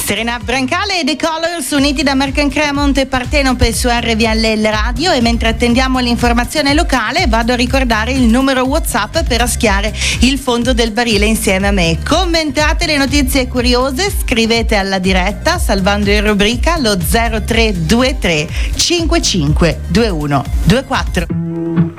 Serena Brancale e The Colors uniti da Mercan Cremont e Partenope su RVLL Radio. E mentre attendiamo l'informazione locale vado a ricordare il numero WhatsApp per raschiare il fondo del barile insieme a me. Commentate le notizie curiose, scrivete alla diretta salvando in rubrica lo 0323 55 21 24.